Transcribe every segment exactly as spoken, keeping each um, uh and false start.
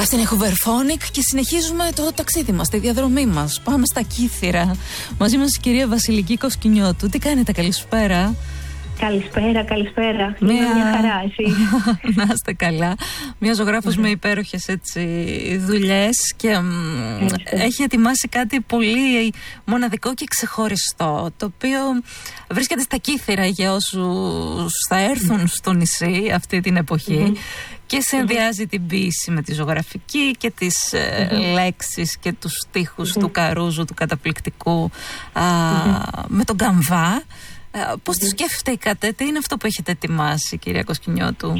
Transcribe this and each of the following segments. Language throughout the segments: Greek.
στην Hooverphonic και συνεχίζουμε το ταξίδι μας, τη διαδρομή μας. Πάμε στα Κύθυρα. Μαζί μας η κυρία Βασιλική Κοσκινιώτου. Τι κάνετε, καλησπέρα? Καλησπέρα, καλησπέρα. Μια, μια χαρά, εσύ. Να είστε καλά. Μια ζωγράφος mm-hmm. με υπέροχες έτσι δουλειές και mm, έχει ετοιμάσει κάτι πολύ μοναδικό και ξεχωριστό, το οποίο βρίσκεται στα Κύθυρα για όσους θα έρθουν mm-hmm. στο νησί αυτή την εποχή. Mm-hmm. Και συνδυάζει mm-hmm. την ποίηση με τη ζωγραφική και τις mm-hmm. ε, λέξεις και τους στίχους mm-hmm. του Καρούζου, του καταπληκτικού, α, mm-hmm. με τον καμβά. Πώς mm-hmm. το σκέφτηκατε, τι είναι αυτό που έχετε ετοιμάσει, κυρία Κοσκινιώτου?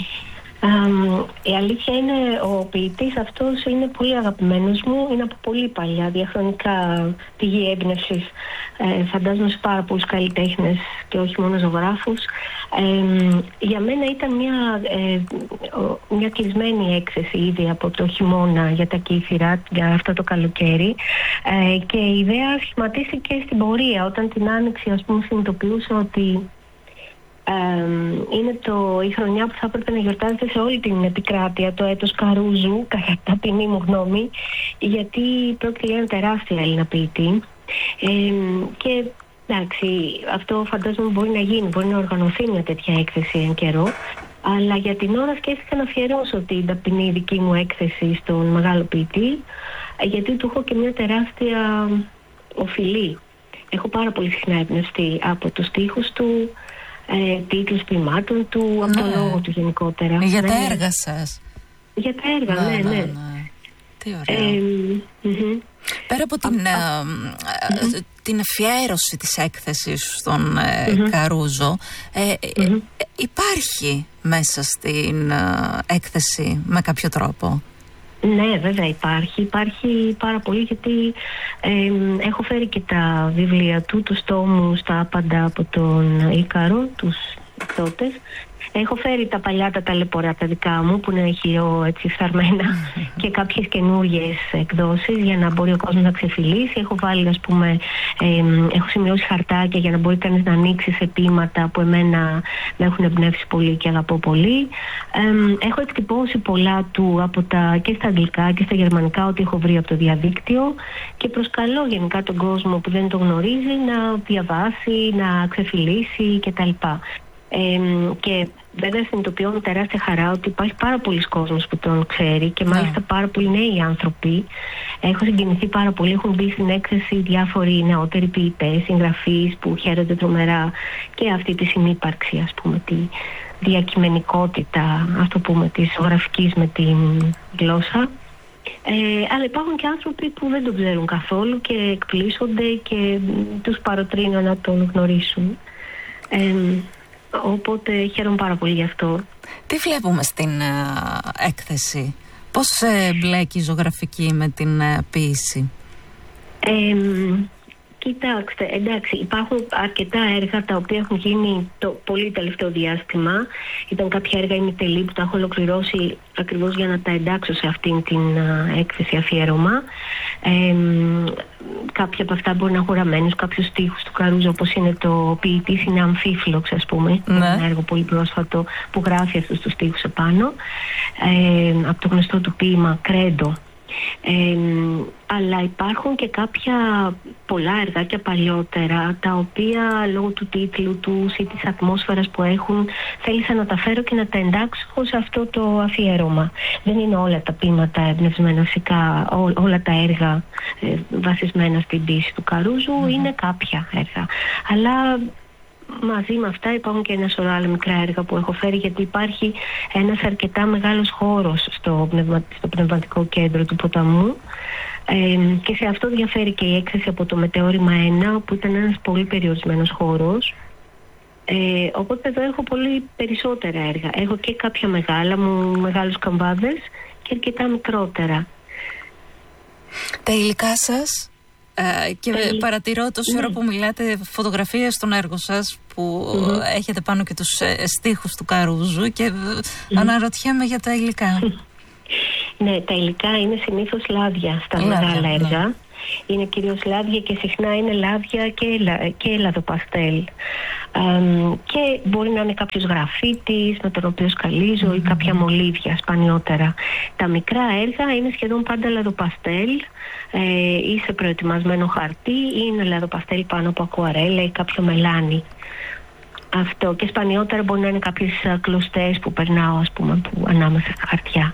Um, η αλήθεια είναι, ο ποιητής αυτός είναι πολύ αγαπημένος μου, είναι από πολύ παλιά, διαχρονικά πηγή έμπνευσης, ε, φαντάζομαι σε πάρα πολλούς καλλιτέχνες και όχι μόνο ζωγράφους. Ε, για μένα ήταν μια, ε, μια κλεισμένη έκθεση ήδη από το χειμώνα για τα Κύθυρα, για αυτό το καλοκαίρι, ε, και η ιδέα σχηματίστηκε στην πορεία, όταν την άνοιξη, ας πούμε, συνειδητοποιούσα ότι Ε, είναι το, η χρονιά που θα έπρεπε να γιορτάζεται σε όλη την επικράτεια, το έτος Καρούζου, κατά ταπεινή μου γνώμη, γιατί πρόκειται για ένα τεράστιο Έλληνα ποιητή. Ε, και εντάξει, αυτό φαντάζομαι μπορεί να γίνει, μπορεί να οργανωθεί μια τέτοια έκθεση εν καιρό, αλλά για την ώρα σκέφτηκα να αφιερώσω την ταπεινή δική μου έκθεση στον μεγάλο ποιητή, γιατί του έχω και μια τεράστια οφειλή. Έχω πάρα πολύ συχνά εμπνευστεί από τους στίχους του, Ε, τίτλους ποιμάτων του, ναι. από το λόγο του γενικότερα. Για ναι. τα έργα σας. Για τα έργα, ναι, ναι. ναι. ναι. Τι ωραία. Ε, mm-hmm. Πέρα από την, Α, ε, mm-hmm. την αφιέρωση της έκθεσης στον ε, mm-hmm. Καρούζο, ε, mm-hmm. ε, υπάρχει μέσα στην ε, έκθεση με κάποιο τρόπο? Ναι, βέβαια υπάρχει. Υπάρχει πάρα πολύ, γιατί ε, έχω φέρει και τα βιβλία του, τους τόμους, τα άπαντα από τον Ίκαρο, τους εκδότες. Έχω φέρει τα παλιά τα ταλαιπωρά τα δικά μου, που είναι χειρό έτσι φθαρμένα, και κάποιες καινούργιες εκδόσεις για να μπορεί ο κόσμος να ξεφυλίσει. Έχω βάλει, ας πούμε, ε, έχω σημειώσει χαρτάκια για να μπορεί κανείς να ανοίξει σε ποίηματα που εμένα με έχουν εμπνεύσει πολύ και αγαπώ πολύ. Ε, έχω εκτυπώσει πολλά του από τα, και στα αγγλικά και στα γερμανικά, ό,τι έχω βρει από το διαδίκτυο, και προσκαλώ γενικά τον κόσμο που δεν το γνωρίζει να διαβάσει, να ξεφυλίσει κτλ. Ε, και βέβαια συνειδητοποιώ με τεράστια χαρά ότι υπάρχει πάρα πολλοί κόσμος που τον ξέρει, και μάλιστα yeah. πάρα πολλοί νέοι άνθρωποι. Έχω συγκινηθεί πάρα πολύ. Έχουν μπει στην έκθεση διάφοροι νεότεροι ποιητές, συγγραφείς που χαίρονται τρομερά και αυτή τη συνύπαρξη, ας πούμε, τη διακειμενικότητα, ας το πούμε, της ζωγραφικής με την γλώσσα. Ε, αλλά υπάρχουν και άνθρωποι που δεν τον ξέρουν καθόλου και εκπλήσονται και τους παροτρύνω να τον γνωρίσουν. Ε, Οπότε χαίρομαι πάρα πολύ γι' αυτό. Τι βλέπουμε στην uh, έκθεση? Πώς uh, μπλέκει η ζωγραφική με την uh, ποίηση? Ε, κοιτάξτε, εντάξει, υπάρχουν αρκετά έργα τα οποία έχουν γίνει το πολύ τελευταίο διάστημα. Ήταν κάποια έργα ημιτελή που τα έχω ολοκληρώσει ακριβώς για να τα εντάξω σε αυτήν την uh, έκθεση αφιέρωμα. Ε, κάποια από αυτά μπορεί να έχουν γραμμένους κάποιους στίχους του Καρούζου, όπως είναι το ποιητής είναι αμφίφλοξ, ας πούμε, ναι. ένα έργο πολύ πρόσφατο που γράφει αυτούς τους στίχους επάνω, ε, από το γνωστό του ποίημα Κρέντο. Ε, αλλά υπάρχουν και κάποια πολλά εργάκια παλιότερα, τα οποία λόγω του τίτλου τους ή της ατμόσφαιρας που έχουν θέλησα να τα φέρω και να τα εντάξω σε αυτό το αφιέρωμα. Δεν είναι όλα τα ποίηματα εμπνευσμένα, φυσικά ό, όλα τα έργα ε, βασισμένα στην ποίηση του Καρούζου, mm-hmm. είναι κάποια έργα, αλλά μαζί με αυτά υπάρχουν και ένα σωρό άλλα μικρά έργα που έχω φέρει, γιατί υπάρχει ένας αρκετά μεγάλος χώρος στο, πνευμα, στο πνευματικό κέντρο του ποταμού, ε, και σε αυτό διαφέρει και η έκθεση από το Μετεώρημα ένα, που ήταν ένας πολύ περιορισμένος χώρος. Ε, οπότε εδώ έχω πολύ περισσότερα έργα. Έχω και κάποια μεγάλα μου, μεγάλους καμβάδες, και αρκετά μικρότερα. Τα υλικά σας? Uh, και ε, παρατηρώ τόση ναι. ώρα που μιλάτε φωτογραφίες στον έργο σας που mm-hmm. έχετε πάνω και τους ε, στίχους του Καρούζου, και mm-hmm. αναρωτιέμαι για τα υλικά. Ναι, τα υλικά είναι συνήθως λάδια στα λάδια, μεγάλα έργα. Ναι. είναι κυρίως λάδια και συχνά είναι λάδια και, και λαδοπαστέλ. Και μπορεί να είναι κάποιος γραφίτης με τον οποίο σκαλίζω mm-hmm. ή κάποια μολύβια σπανιότερα. Τα μικρά έργα είναι σχεδόν πάντα λαδοπαστέλ ε, ή σε προετοιμασμένο χαρτί ή είναι λαδοπαστέλ πάνω από ακουαρέλα ή κάποιο μελάνι. Αυτό, και σπανιότερα μπορεί να είναι κάποιες κλωστές που περνάω, ας πούμε, που ανάμεσα στα χαρτιά.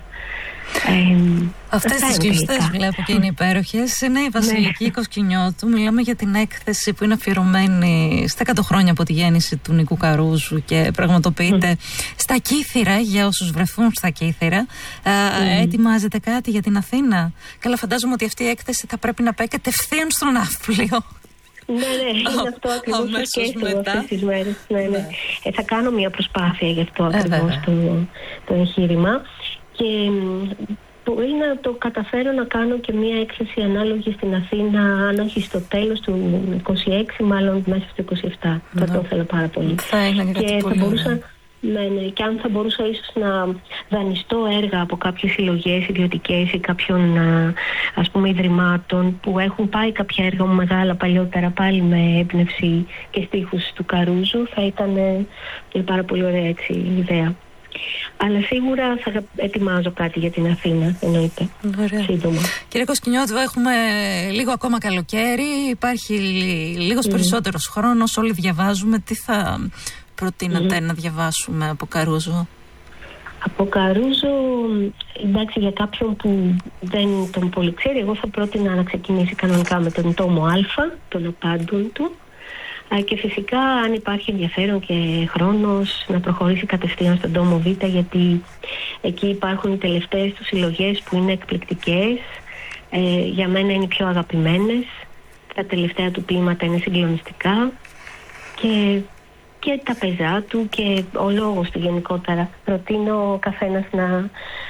Ε, Αυτές τις κλωστές βλέπω και είναι υπέροχες. Είναι η Βασιλική Κοσκινιώτου. Μιλάμε για την έκθεση που είναι αφιερωμένη στα εκατό χρόνια από τη γέννηση του Νίκου Καρούζου και πραγματοποιείται mm. στα Κύθυρα, για όσους βρεθούν στα Κύθυρα. Mm. Ετοιμάζετε κάτι για την Αθήνα? Καλά, φαντάζομαι ότι αυτή η έκθεση θα πρέπει να πάει κατευθείαν στο Ναύπλιο. Ναι, ναι, είναι αυτό ακριβώς που σκέφτομαι αυτές τις μέρες. Ναι, ναι. Ναι. Ε, θα κάνω μια προσπάθεια γι' αυτό ακριβώς ε, το, το εγχείρημα. Και μπορεί να το καταφέρω να κάνω και μια έκθεση ανάλογη στην Αθήνα, αν όχι στο τέλος του είκοσι έξι, μάλλον μέσα στο είκοσι επτά. Mm-hmm. Θα το ήθελα πάρα πολύ. Θα είναι κάτι και πολύ θα μπορούσα, ναι, ναι, και αν θα μπορούσα ίσως να δανειστώ έργα από κάποιες συλλογές ιδιωτικές ή κάποιων, ας πούμε, ιδρυμάτων που έχουν πάει κάποια έργα μου μεγάλα παλιότερα πάλι με έμπνευση και στίχους του Καρούζου, θα ήταν ε, πάρα πολύ ωραία έτσι ιδέα. Αλλά σίγουρα θα ετοιμάζω κάτι για την Αθήνα, εννοείται. Σύντομα. Κύριε Κοσκινιώτου, έχουμε λίγο ακόμα καλοκαίρι, υπάρχει λίγος mm. περισσότερος χρόνος, όλοι διαβάζουμε. Τι θα προτείνατε mm. να διαβάσουμε από Καρούζο? Από Καρούζο, εντάξει, για κάποιον που δεν τον πολύ ξέρει, εγώ θα πρότεινα να ξεκινήσει κανονικά με τον τόμο Α, των απάντων του. Και φυσικά, αν υπάρχει ενδιαφέρον και χρόνος, να προχωρήσει κατευθείαν στον τόμο Β, γιατί εκεί υπάρχουν οι τελευταίες του συλλογές που είναι εκπληκτικές. Ε, για μένα είναι οι πιο αγαπημένες. Τα τελευταία του ποίηματα είναι συγκλονιστικά. Και, και τα πεζά του και ο λόγος του γενικότερα. Προτείνω ο καθένας να,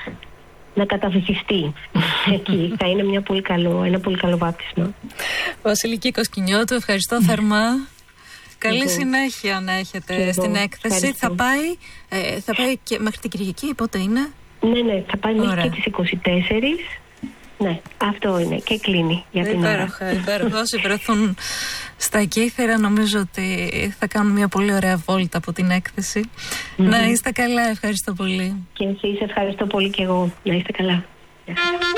να καταβυθιστεί εκεί. Θα είναι μια πολύ καλό, ένα πολύ καλό βάπτισμα. Βασιλική Κοσκινιώτου, ευχαριστώ θερμά. Καλή εγώ. συνέχεια να έχετε εγώ. στην έκθεση. Θα πάει, ε, θα πάει και μέχρι την Κυριακή, πότε είναι? Ναι, ναι, θα πάει μέχρι και τις είκοσι τέσσερις. Ναι, αυτό είναι και κλείνει για την υπέροχα, ώρα. Υπέροχα. Όσοι βρεθούν στα Κύθυρα, νομίζω ότι θα κάνουν μια πολύ ωραία βόλτα από την έκθεση. Mm-hmm. Να είστε καλά, ευχαριστώ πολύ. Και εσείς ευχαριστώ πολύ και εγώ. Να είστε καλά.